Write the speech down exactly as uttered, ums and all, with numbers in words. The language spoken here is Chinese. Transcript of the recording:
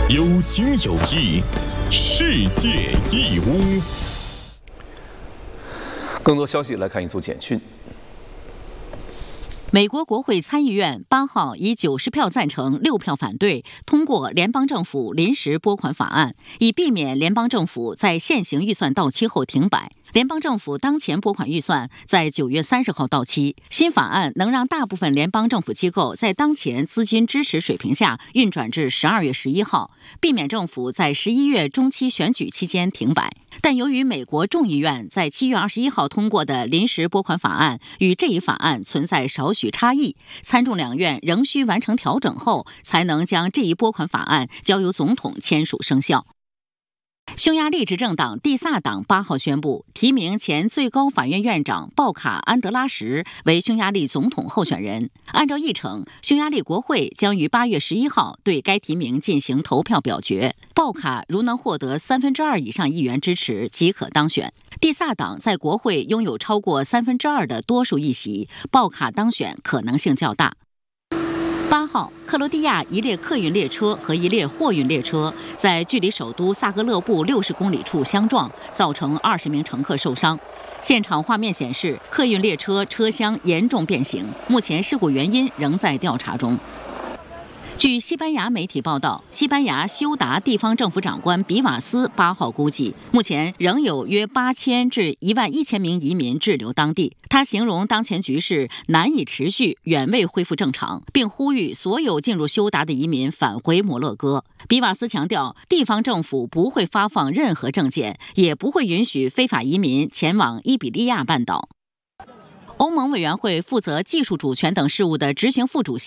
有情有义，世界义乌。更多消息来看一组简讯。 美国国会参议院八号以九十票赞成、六票反对通过联邦政府临时拨款法案，以避免联邦政府在现行预算到期后停摆。联邦政府当前拨款预算在九月三十号到期，新法案能让大部分联邦政府机构在当前资金支持水平下运转至十二月十一号，避免政府在十一月中期选举期间停摆。但由于美国众议院在七月二十一号通过的临时拨款法案与这一法案存在少许差异，参众两院仍需完成调整后，才能将这一拨款法案交由总统签署生效。匈牙利执政党蒂萨党八号宣布提名前最高法院院长鲍卡安德拉什为匈牙利总统候选人。按照议程，匈牙利国会将于八月十一号对该提名进行投票表决。鲍卡如能获得三分之二以上议员支持，即可当选。蒂萨党在国会拥有超过三分之二的多数议席，鲍卡当选可能性较大。八号，克罗地亚一列客运列车和一列货运列车在距离首都萨格勒布六十公里处相撞，造成二十名乘客受伤。现场画面显示，客运列车车厢严重变形，目前事故原因仍在调查中。据西班牙媒体报道，西班牙休达地方政府长官比瓦斯八号估计，目前仍有约八千至一万一千名移民滞留当地。他形容当前局势难以持续，远未恢复正常，并呼吁所有进入休达的移民返回摩洛哥。比瓦斯强调，地方政府不会发放任何证件，也不会允许非法移民前往伊比利亚半岛。欧盟委员会负责技术主权等事务的执行副主席